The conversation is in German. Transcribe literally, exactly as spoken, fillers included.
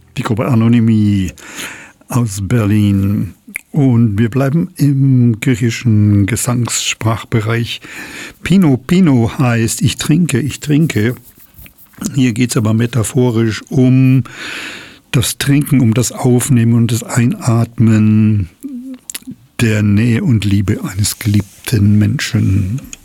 die Gruppe Anonymie aus Berlin. Und wir bleiben im griechischen Gesangssprachbereich. Pino Pino heißt ich trinke, ich trinke. Hier geht es aber metaphorisch um das Trinken, um das Aufnehmen und das Einatmen der Nähe und Liebe eines geliebten Menschen.